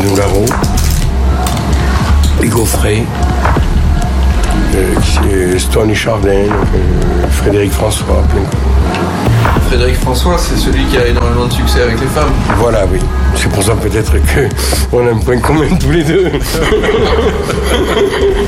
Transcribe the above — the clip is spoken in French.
Nougaro, les Gaufrey, Stony Chardin, Frédéric François, plein de... Frédéric François, c'est celui qui a énormément de succès avec les femmes. Voilà, oui. C'est pour ça peut-être qu'on a un point commun tous les deux.